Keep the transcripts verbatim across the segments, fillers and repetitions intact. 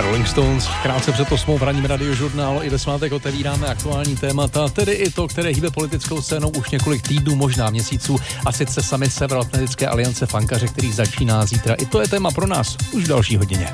Rolling Stones, krátce před osmou v ranním Radiožurnálu i ve svátek otevíráme aktuální témata, tedy i to, které hýbe politickou scénou už několik týdnů, možná měsíců, a sice sami Severoatlantické aliance Fankaře, který začíná zítra. I to je téma pro nás už v další hodině.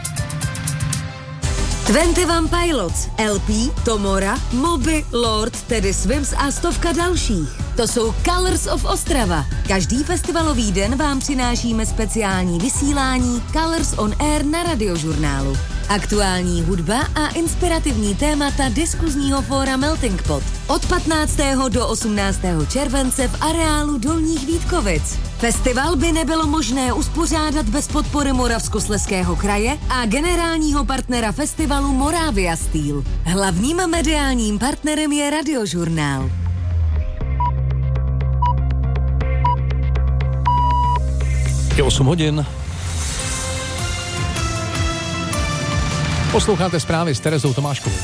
dvacet jedna Pilots, L P, Tomora, Moby, Lord, tedy Swims a stovka dalších. To jsou Colors of Ostrava. Každý festivalový den vám přinášíme speciální vysílání Colors on Air na Radiožurnálu. Aktuální hudba a inspirativní témata diskuzního fóra Melting Pot. Od patnáctého do osmnáctého července v areálu Dolních Vítkovic. Festival by nebylo možné uspořádat bez podpory Moravskoslezského kraje a generálního partnera festivalu Moravia Steel. Hlavním mediálním partnerem je Radiožurnál. Je osm hodin. Posloucháte zprávy s Terezou Tomáškovou.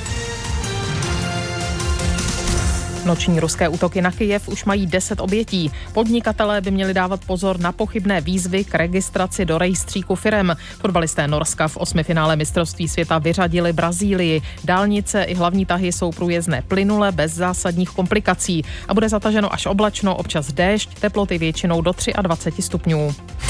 Noční ruské útoky na Kyjev už mají deset obětí. Podnikatelé by měli dávat pozor na pochybné výzvy k registraci do rejstříku firem. Fotbalisté Norska v osmifinále mistrovství světa vyřadili Brazílii. Dálnice i hlavní tahy jsou průjezdné plynule bez zásadních komplikací a bude zataženo až oblačno, občas déšť, teploty většinou do dvacet tři stupňů.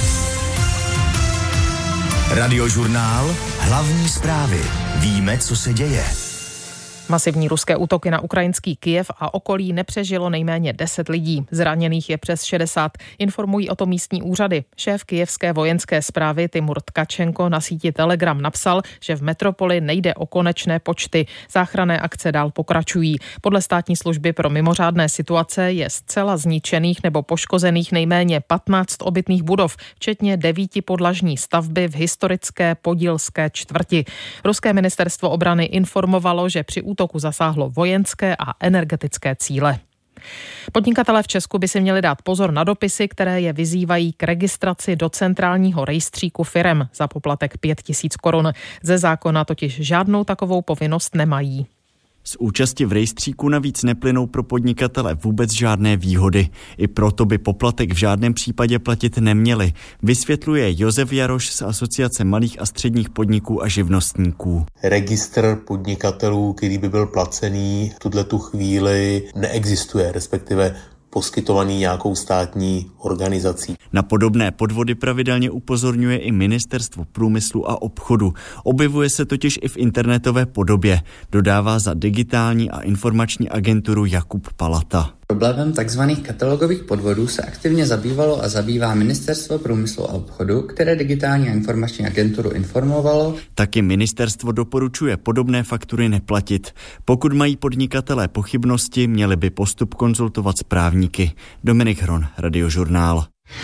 Radiožurnál, hlavní zprávy. Víme, co se děje. Masivní ruské útoky na ukrajinský Kyjev a okolí nepřežilo nejméně deset lidí. Zraněných je přes šedesát. Informují o tom místní úřady. Šéf kyjevské vojenské správy Timur Tkačenko na síti Telegram napsal, že v metropoli nejde o konečné počty. Záchranné akce dál pokračují. Podle státní služby pro mimořádné situace je zcela zničených nebo poškozených nejméně patnáct obytných budov, včetně devíti podlažní stavby v historické podilské čtvrti. Ruské ministerstvo obrany informovalo, že při útoku zasáhlo vojenské a energetické cíle. Podnikatelé v Česku by si měli dát pozor na dopisy, které je vyzývají k registraci do centrálního rejstříku firem za poplatek pět tisíc korun. Ze zákona totiž žádnou takovou povinnost nemají. Z účasti v rejstříku navíc neplynou pro podnikatele vůbec žádné výhody. I proto by poplatek v žádném případě platit neměli, vysvětluje Josef Jaroš z Asociace malých a středních podniků a živnostníků. Registr podnikatelů, který by byl placený v tuto chvíli, neexistuje, respektive poskytovaný nějakou státní organizací. Na podobné podvody pravidelně upozorňuje i Ministerstvo průmyslu a obchodu. Objevuje se totiž i v internetové podobě, dodává za digitální a informační agenturu Jakub Palata. Problémem tzv. Katalogových podvodů se aktivně zabývalo a zabývá Ministerstvo průmyslu a obchodu, které digitální a informační agenturu informovalo. Taky ministerstvo doporučuje podobné faktury neplatit. Pokud mají podnikatelé pochybnosti, měli by postup konzultovat s právníky. Dominik Hron, Radiožurnál.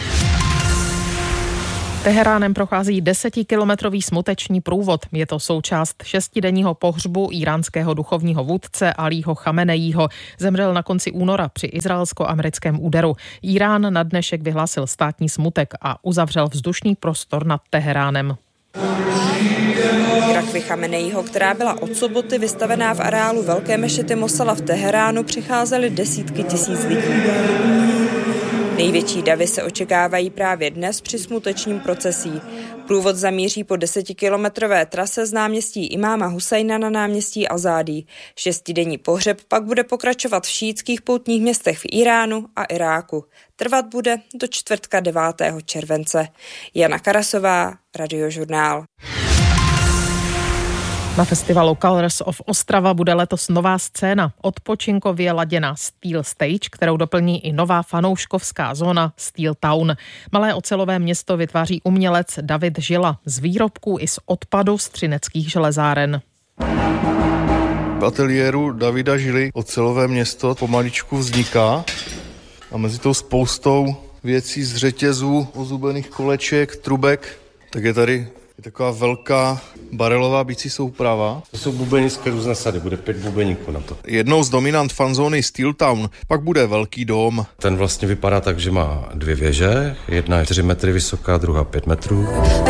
Teheránem prochází desetikilometrový smuteční průvod. Je to součást šestidenního pohřbu íránského duchovního vůdce Alího Chameneího. Zemřel na konci února při izraelsko-americkém úderu. Írán na dnešek vyhlásil státní smutek a uzavřel vzdušný prostor nad Teheránem. K rakvi Chameneího, která byla od soboty vystavená v areálu Velké mešity Mosala v Teheránu, přicházely desítky tisíc lidí. Největší davy se očekávají právě dnes při smutečním procesí. Průvod zamíří po desetikilometrové trase z náměstí Imáma Husajna na náměstí Azádí. Šestidenní pohřeb pak bude pokračovat v šíitských poutních městech v Iránu a Iráku. Trvat bude do čtvrtka devátého července. Jana Karasová, Radiožurnál. Na festivalu Colors of Ostrava bude letos nová scéna, odpočinkově laděná Steel Stage, kterou doplní i nová fanouškovská zóna Steel Town. Malé ocelové město vytváří umělec David Žila z výrobků i z odpadu z třineckých železáren. V ateliéru Davida Žily ocelové město pomaličku vzniká a mezi tou spoustou věcí z řetězů, ozubených koleček, trubek, tak je tady je taková velká barelová bicí souprava. To jsou bubenické různé sady, bude pět bubeníků na to. Jednou z dominant fanzóny Steel Town pak bude velký dom. Ten vlastně vypadá tak, že má dvě věže, jedna je čtyři metry vysoká, druhá pět metrů.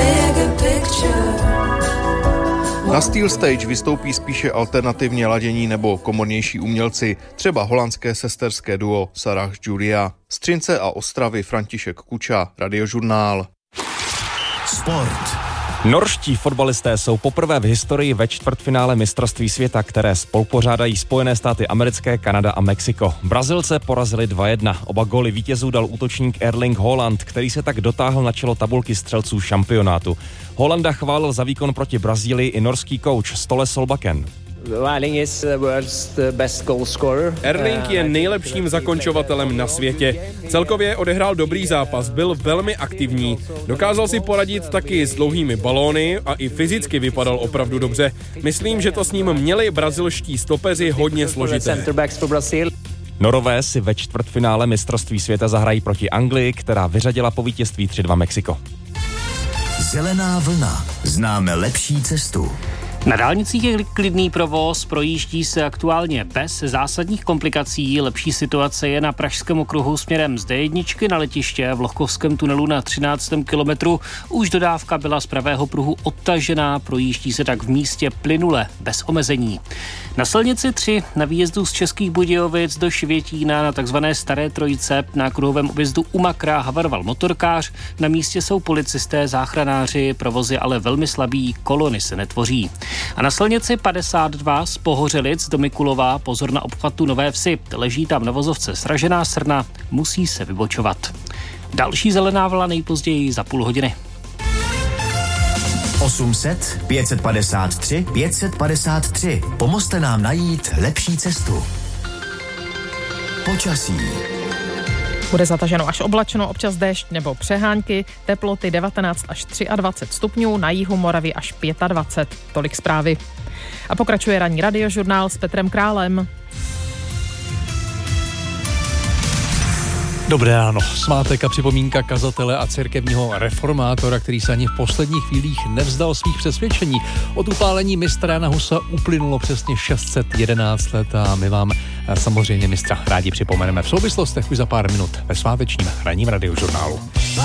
Na Steel Stage vystoupí spíše alternativně ladění nebo komornější umělci, třeba holandské sesterské duo Sarah Julia. Z Třince a Ostravy František Kuča, Radiožurnál. Sport. Norští fotbalisté jsou poprvé v historii ve čtvrtfinále mistrovství světa, které spolupořádají Spojené státy americké, Kanada a Mexiko. Brazilce porazili dva jedna. Oba góly vítězů dal útočník Erling Haaland, který se tak dotáhl na čelo tabulky střelců šampionátu. Haalanda chválil za výkon proti Brazílii i norský kouč Ståle Solbakken. Erling je nejlepším zakončovatelem na světě. Celkově odehrál dobrý zápas, byl velmi aktivní. Dokázal si poradit taky s dlouhými balóny a i fyzicky vypadal opravdu dobře. Myslím, že to s ním měli brazilští stopeři hodně složité. Norové si ve čtvrtfinále mistrovství světa zahrají proti Anglii, která vyřadila po vítězství tři dva Mexiko. Zelená vlna. Známe lepší cestu. Na dálnicích je klidný provoz, projíždí se aktuálně bez zásadních komplikací. Lepší situace je na Pražském okruhu směrem z dé jedna na letiště v Lohkovském tunelu na třináctém kilometru. Už dodávka byla z pravého pruhu odtažená, projíždí se tak v místě plynule, bez omezení. Na silnici tři na výjezdu z Českých Budějovic do Švětína na takzvané Staré Trojice na kruhovém objezdu u Makra havaroval motorkář. Na místě jsou policisté, záchranáři, provoz je ale velmi slabý, kolony se netvoří. A na silnici padesát dva z Pohořelic do Mikulova pozor na obchvatu Nové Vsi. Leží tam na vozovce sražená srna, musí se vybočovat. Další zelená vlna nejpozději za půl hodiny. osm set, pět set padesát tři, pět set padesát tři. Pomozte nám najít lepší cestu. Počasí. Bude zataženo až oblačno, občas déšť nebo přehánky, teploty devatenáct až dvacet tři stupňů, na jihu Moravy až dvacet pět. Tolik zprávy. A pokračuje ranní radiožurnál s Petrem Králem. Dobré ráno. Svátek a připomínka kazatele a církevního reformátora, který se ani v posledních chvílích nevzdal svých přesvědčení. Od upálení mistra Jana Husa uplynulo přesně šest set jedenáct let a my vám samozřejmě mistra rádi připomeneme v souvislostech už za pár minut ve svátečním ranním radiožurnálu.